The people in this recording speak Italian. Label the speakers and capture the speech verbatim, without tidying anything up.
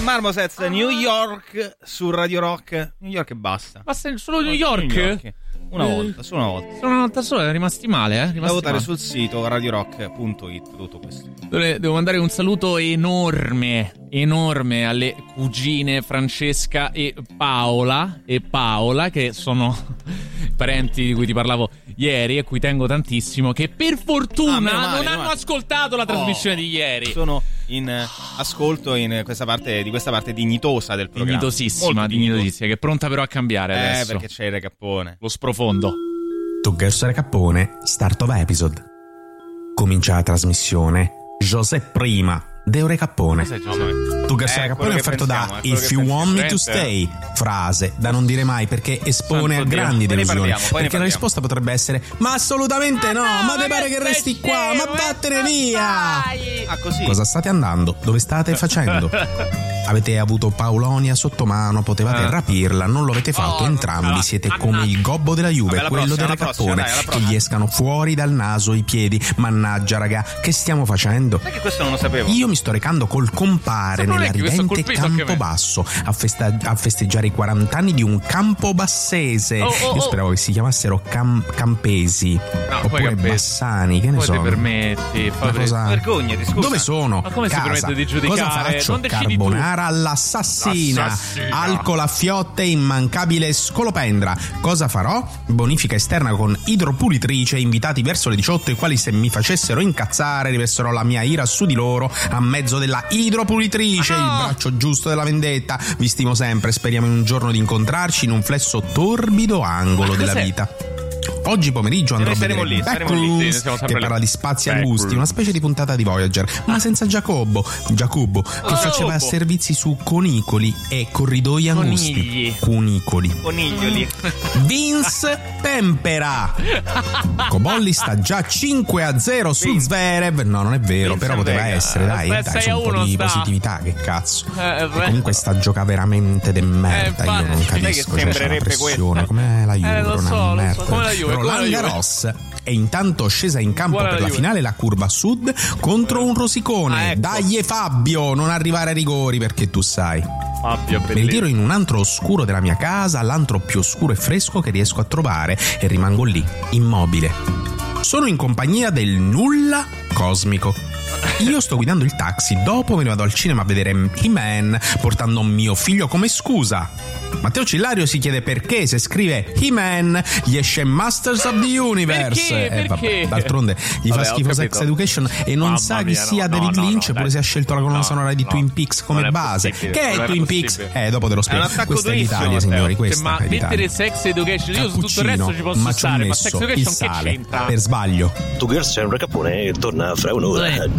Speaker 1: Marmosets, New York su Radio Rock. New York e basta.
Speaker 2: Basta solo New York? New York.
Speaker 1: Una volta, solo una volta.
Speaker 2: Solo una volta sola, è rimasti male, eh? Rimasti
Speaker 1: da votare
Speaker 2: male.
Speaker 1: sul sito radio rock punto it, tutto questo.
Speaker 2: Devo mandare un saluto enorme, enorme alle cugine Francesca e Paola, e Paola, che sono parenti di cui ti parlavo ieri e cui tengo tantissimo, che per fortuna ah, male, non hanno male. ascoltato la trasmissione oh, di ieri.
Speaker 1: Sono in ascolto in questa parte, di questa parte dignitosa del programma.
Speaker 2: Dignitosissima, dignitosissima, che è pronta però a cambiare
Speaker 1: eh,
Speaker 2: adesso.
Speaker 1: perché c'è il Recappone.
Speaker 2: Lo sprofondo.
Speaker 3: Tu Girls Recappone, start of episode. Comincia la trasmissione José Prima de Recappone. Tu Girls eh, Recappone è offerto da If You Want Me To Stay, frase da non dire mai perché espone Santo a grandi Dio. delusioni. Perché la risposta potrebbe essere ma assolutamente no, no ma te pare che resti scemo, qua, ma vattene via.
Speaker 1: Ah, così.
Speaker 3: Cosa state andando? Dove state facendo? Avete avuto Paulonia sotto mano, potevate uh. rapirla, non lo avete fatto, oh, entrambi no, siete no, come no. il gobbo della Juve, vabbè, quello prossima, del Recappone, che gli escano fuori dal naso i piedi. Mannaggia raga, che stiamo facendo?
Speaker 1: Sai che questo non lo sapevo?
Speaker 3: Io mi sto recando col compare
Speaker 2: so
Speaker 3: nella ridente Campobasso a, festa- a festeggiare i quaranta anni di un campobassese. Oh, oh, Io speravo oh. che si chiamassero cam- Campesi no, oppure Bassani, che ne
Speaker 2: poi
Speaker 3: so.
Speaker 2: Ti permetti,
Speaker 3: cosa...
Speaker 1: vergognati, scusa.
Speaker 3: Dove sono?
Speaker 2: Ma come
Speaker 3: Casa.
Speaker 2: si permette di giudicare?
Speaker 3: Cosa faccio?
Speaker 2: Non
Speaker 3: Carbonara all'assassina,
Speaker 2: L'assassina.
Speaker 3: alcol a fiotte, immancabile scolopendra. Cosa farò? Bonifica esterna con idropulitrice, invitati verso le diciotto, i quali se mi facessero incazzare riversero la mia ira su di loro a mezzo della idropulitrice, il braccio giusto della vendetta. Vi stimo sempre, speriamo in un giorno di incontrarci in un flesso torbido angolo della vita. Oggi pomeriggio andrò a vedere lì, Backroom, che parla di spazi angusti, una specie di puntata di Voyager, ma senza Giacobbo, Giacobbo, che oh, faceva oh, servizi su conicoli e corridoi angusti.
Speaker 2: Conigli.
Speaker 3: Cunicoli.
Speaker 1: Coniglioli.
Speaker 3: Vince Tempera. Cobolli sta già cinque a zero su Zverev. No, non è vero,
Speaker 1: Vince
Speaker 3: però poteva
Speaker 1: Vega.
Speaker 3: essere, dai,
Speaker 2: Beh,
Speaker 3: dai, c'è un po' di
Speaker 2: sta.
Speaker 3: positività, che cazzo.
Speaker 2: Eh,
Speaker 3: comunque sta gioca veramente de merda,
Speaker 2: eh,
Speaker 3: io non capisco,
Speaker 1: che
Speaker 3: c'è la pressione, com'è la Juve,
Speaker 2: eh, lo so,
Speaker 3: una
Speaker 2: lo
Speaker 3: merda.
Speaker 2: so, come la Juve.
Speaker 3: Roland Garros è intanto scesa in campo
Speaker 2: Buona
Speaker 3: per la
Speaker 2: Juve.
Speaker 3: finale la curva sud contro un rosicone.
Speaker 1: Ah, ecco.
Speaker 3: Dai Fabio, non arrivare a rigori perché tu sai.
Speaker 2: Fabio,
Speaker 3: mi ritiro in un antro oscuro della mia casa, l'antro più oscuro e fresco che riesco a trovare, e rimango lì, immobile. Sono in compagnia del nulla cosmico. Io sto guidando il taxi, dopo me ne vado al cinema a vedere He-Man portando mio figlio come scusa. Matteo Cillario si chiede perché se scrive He-Man gli esce Masters of the Universe.
Speaker 2: Perché?
Speaker 3: Eh, vabbè,
Speaker 2: Perché?
Speaker 3: d'altronde gli
Speaker 2: Vabbè,
Speaker 3: fa schifo Sex Education e non
Speaker 2: Mamma
Speaker 3: sa chi
Speaker 2: mia,
Speaker 3: sia
Speaker 2: no,
Speaker 3: David
Speaker 2: no,
Speaker 3: Lynch,
Speaker 2: no,
Speaker 3: pure
Speaker 2: dai.
Speaker 3: se ha scelto la colonna
Speaker 2: No,
Speaker 3: sonora di
Speaker 2: no.
Speaker 3: Twin Peaks come
Speaker 2: Non è
Speaker 3: base.
Speaker 2: possibile,
Speaker 3: Che è
Speaker 2: non è
Speaker 3: Twin
Speaker 2: possibile.
Speaker 3: Peaks? Eh, dopo te lo spiego. Questa è l'Italia, signori, questa
Speaker 2: ma
Speaker 3: è l'Italia.
Speaker 2: mettere Sex Education, io su tutto il resto ci posso
Speaker 3: ma
Speaker 2: stare, ma
Speaker 3: messo
Speaker 2: Sex
Speaker 3: il
Speaker 2: Education che
Speaker 3: sale
Speaker 2: c'entra?
Speaker 3: per sbaglio.
Speaker 4: Tu Girls c'è un Recappone e torna fra un'ora.